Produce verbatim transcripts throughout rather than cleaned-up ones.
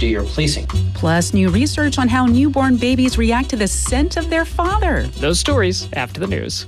do your policing. Plus, new research on how newborn babies react to the scent of their father. Those stories after the news.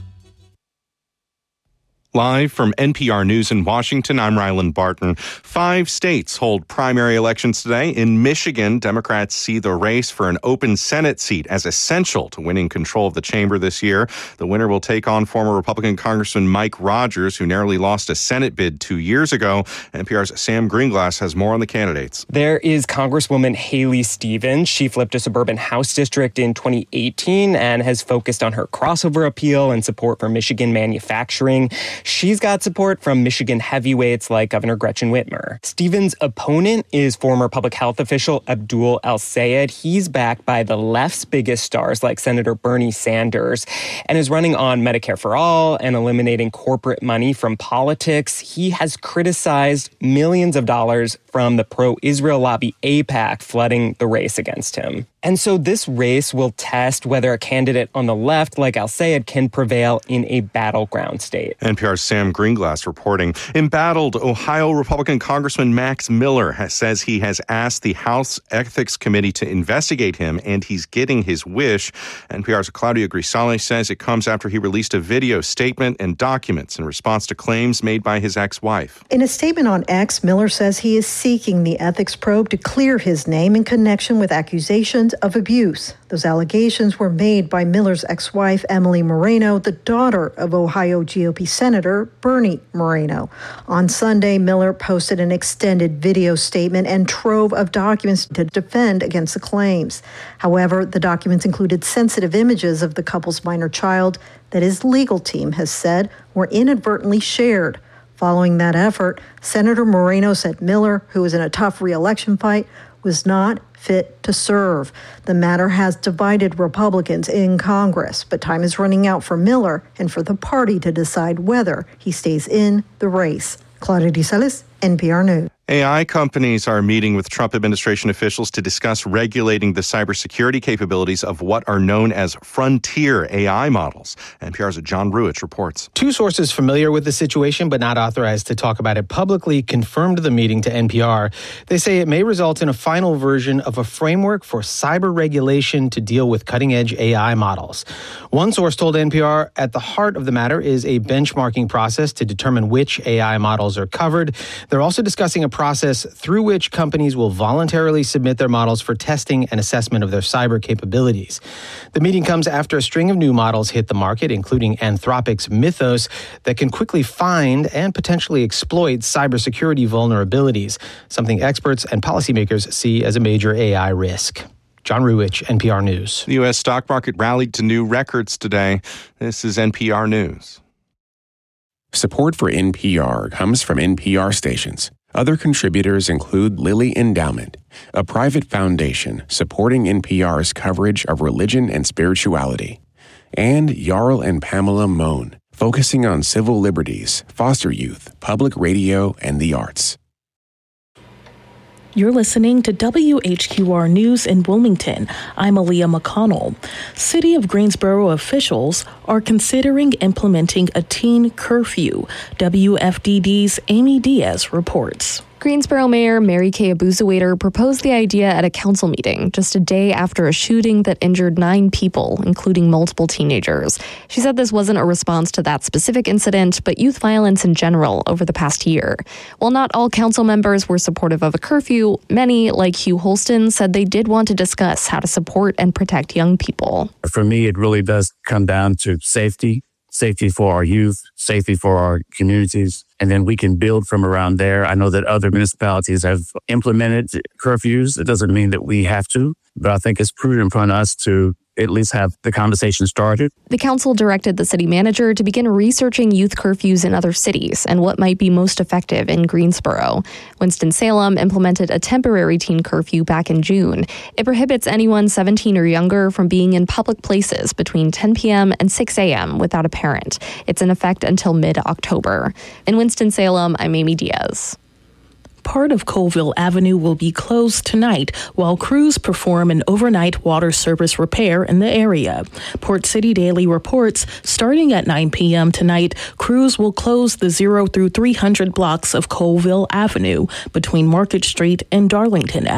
Live from N P R News in Washington, I'm Ryland Barton. Five states hold primary elections today. In Michigan, Democrats see the race for an open Senate seat as essential to winning control of the chamber this year. The winner will take on former Republican Congressman Mike Rogers, who narrowly lost a Senate bid two years ago. N P R's Sam Greenglass has more on the candidates. There is Congresswoman Haley Stevens. She flipped a suburban House district in twenty eighteen and has focused on her crossover appeal and support for Michigan manufacturing. She's got support from Michigan heavyweights like Governor Gretchen Whitmer. Stevens' opponent is former public health official Abdul El-Sayed. He's backed by the left's biggest stars like Senator Bernie Sanders and is running on Medicare for All and eliminating corporate money from politics. He has criticized millions of dollars from the pro-Israel lobby AIPAC flooding the race against him. And so this race will test whether a candidate on the left, like El-Sayed, can prevail in a battleground state. N P R's Sam Greenglass reporting. Embattled Ohio Republican Congressman Max Miller has, says he has asked the House Ethics Committee to investigate him, and he's getting his wish. N P R's Claudia Grisale says it comes after he released a video statement and documents in response to claims made by his ex-wife. In a statement on X, Miller says he is seeking the ethics probe to clear his name in connection with accusations of abuse. Those allegations were made by Miller's ex-wife, Emily Moreno, the daughter of Ohio G O P Senator Bernie Moreno. On Sunday, Miller posted an extended video statement and trove of documents to defend against the claims. However, the documents included sensitive images of the couple's minor child that his legal team has said were inadvertently shared. Following that effort, Senator Moreno said Miller, who was in a tough re-election fight, was not fit to serve. The matter has divided Republicans in Congress, but time is running out for Miller and for the party to decide whether he stays in the race. Claudia Grisale, N P R News. A I companies are meeting with Trump administration officials to discuss regulating the cybersecurity capabilities of what are known as frontier A I models. N P R's John Ruich reports. Two sources familiar with the situation but not authorized to talk about it publicly confirmed the meeting to N P R. They say it may result in a final version of a framework for cyber regulation to deal with cutting-edge A I models. One source told N P R at the heart of the matter is a benchmarking process to determine which A I models are covered. They're also discussing a process through which companies will voluntarily submit their models for testing and assessment of their cyber capabilities. The meeting comes after a string of new models hit the market, including Anthropic's Mythos, that can quickly find and potentially exploit cybersecurity vulnerabilities, something experts and policymakers see as a major A I risk. John Ruich, N P R News. The U S stock market rallied to new records today. This is N P R News. Support for N P R comes from N P R stations. Other contributors include Lilly Endowment, a private foundation supporting N P R's coverage of religion and spirituality, and Jarl and Pamela Mohn, focusing on civil liberties, foster youth, public radio, and the arts. You're listening to W H Q R News in Wilmington. I'm Aaliyah McConnell. City of Greensboro officials are considering implementing a teen curfew. W F D D's Amy Diaz reports. Greensboro Mayor Mary Kay Abuzawader proposed the idea at a council meeting just a day after a shooting that injured nine people, including multiple teenagers. She said this wasn't a response to that specific incident, but youth violence in general over the past year. While not all council members were supportive of a curfew, many, like Hugh Holston, said they did want to discuss how to support and protect young people. For me, it really does come down to safety. Safety for our youth, safety for our communities, and then we can build from around there. I know that other municipalities have implemented curfews. It doesn't mean that we have to, but I think it's prudent for us to at least have the conversation started. The council directed the city manager to begin researching youth curfews in other cities and what might be most effective in Greensboro. Winston-Salem implemented a temporary teen curfew back in June. It prohibits anyone seventeen or younger from being in public places between ten p.m. and six a.m. without a parent. It's in effect until mid-October. In Winston-Salem, I'm Amy Diaz. Part of Colville Avenue will be closed tonight while crews perform an overnight water service repair in the area. Port City Daily reports starting at nine p.m. tonight, crews will close the zero through three hundred blocks of Colville Avenue between Market Street and Darlington Avenue.